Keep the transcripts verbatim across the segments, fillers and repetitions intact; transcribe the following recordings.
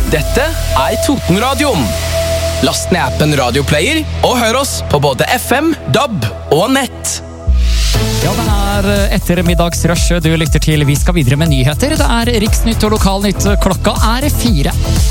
Dette er Totenradioen. Last ned appen Radioplayer og hør oss på både F M, D A B og nett. Ja, det er ettermiddagsrushet du lytter til. Vi skal videre med nyheter. Det er Riksnytt og Lokalnytt. Klokka er fire.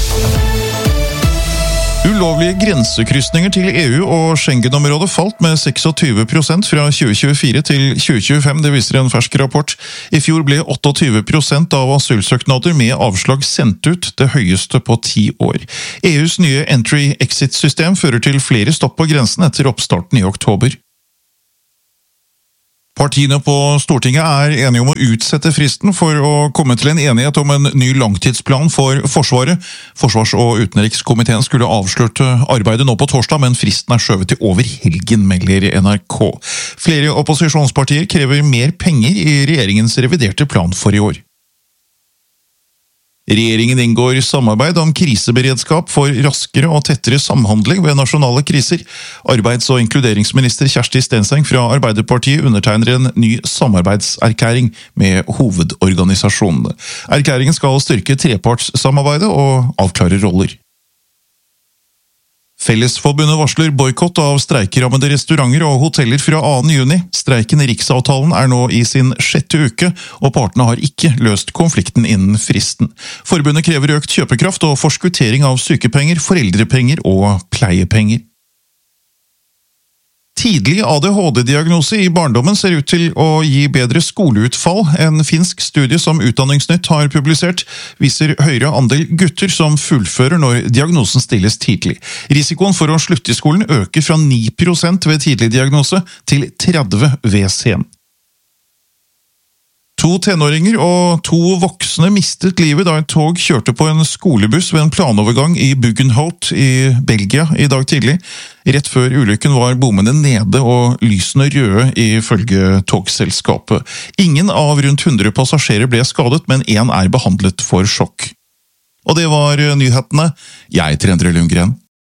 Ulovlige grensekryssninger til E U og Schengen-området falt med tjueseks prosent fra tjue tjuefire til tjue tjuefem, det viser en fersk rapport. I fjor ble tjueåtte prosent av asylsøknader med avslag sendt ut, det høyeste på ti år. E U's nye Entry-Exit-system fører til flere stopp på grensen etter oppstarten i oktober. Partiene på Stortinget er enige om å utsette fristen for å komme til en enighet om en ny langtidsplan for Forsvaret. Forsvars- og utenrikskomiteen skulle avslutte arbeidet nå på torsdag, men fristen er skjøvet til over helgen, melder N R K. Flere opposisjonspartier krever mer penger i regjeringens reviderte plan for i år. Regjeringen inngår samarbeid om kriseberedskap for raskere og tettere samhandling ved nasjonale kriser. Arbeids- og inkluderingsminister Kjersti Stenseng fra Arbeiderpartiet undertegner en ny samarbeidserklæring med hovedorganisasjonene. Erklæringen skal styrke trepartssamarbeidet og avklare roller. Fellesforbundet varsler boikott av streikerammede restauranter og hoteller fra annen juni. Streiken i Riksavtalen er nå i sin sjette uke, og partene har ikke løst konflikten innen fristen. Forbundet krever økt kjøpekraft og forskuttering av sykepenger, foreldrepenger og pleiepenger. Tidlig A D H D-diagnose i barndommen ser ut til å gi bedre skoleutfall. En finsk studie som Utdanningsnytt har publisert, viser høyere andel gutter som fullfører når diagnosen stilles tidlig. Risikoen for å slutte i skolen øker fra ni prosent ved tidlig diagnose til tretti ved sen. To tenåringer og to voksne mistet livet da et tog kjørte på en skolebuss ved en planovergang i Buggenhout i Belgia i dag tidlig. Rett før ulykken var bommene nede og lysene røde ifølge togselskapet. Ingen av rundt hundre passasjerer ble skadet, men én er behandlet for sjokk. Og det var nyhetene. Jeg heter Endre Lundgren.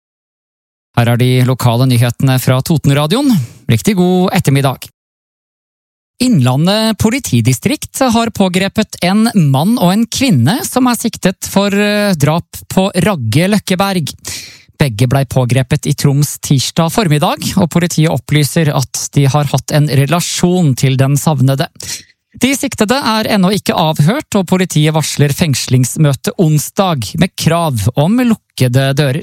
Her er de lokale nyhetene fra Totenradioen. Riktig god ettermiddag. Innlandet politidistrikt har pågrepet en mann og en kvinne som er siktet for drap på Ragge Løkkeberg. Begge ble pågrepet i Troms tirsdag formiddag, og politiet opplyser at de har hatt en relasjon til den savnede. De siktede er ennå ikke avhørt, og politiet varsler fengslingsmøte onsdag med krav om lukkede dører.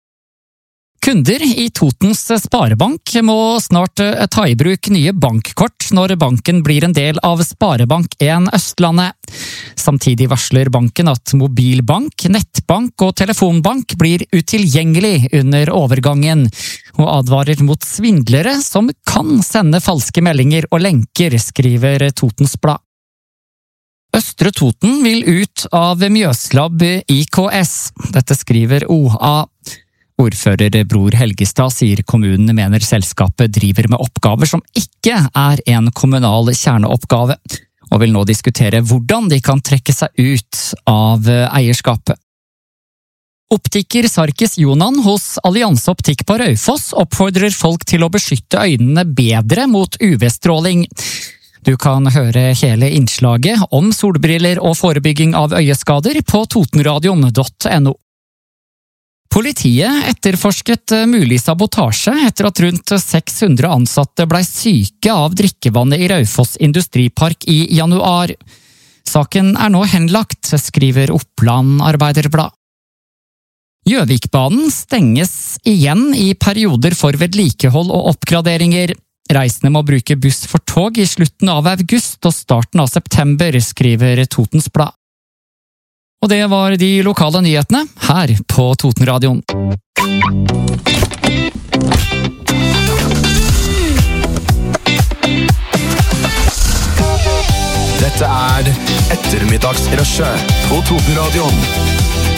Kunder i Totens Sparebank må snart ta i bruk nye bankkort når banken blir en del av Sparebank en Østlandet. Samtidig varsler banken at mobilbank, nettbank og telefonbank blir utilgjengelig under overgangen, og advarer mot svindlere som kan sende falske meldinger og lenker, skriver Totens Blad. Østre Toten vil ut av Mjøslab I K S. Dette skriver O A. Ordfører Bror Helgestad sier kommunen mener selskapet driver med oppgaver som ikke er en kommunal kjerneoppgave, og vil nå diskutere hvordan de kan trekke seg ut av eierskapet. Optiker Sarkis Jonan hos Allianse Optikk på Raufoss oppfordrer folk til å beskytte øynene bedre mot U V-stråling. Du kan høre hele innslaget om solbriller og forebygging av øyeskader på totenradion punktum no. Politiet etterforsket mulig sabotasje etter at rundt seks hundre ansatte ble syke av drikkevannet i Raufoss Industripark i januar. Saken er nå henlagt, skriver Oppland Arbeiderblad. Gjøvikbanen stenges igjen i perioder for vedlikehold og oppgraderinger. Reisende må bruke buss for tog i slutten av august og starten av september, skriver Totens Blad. Og det var de lokale nyhetene her på Totenradioen. Dette er ettermiddagsrushet på Totenradioen.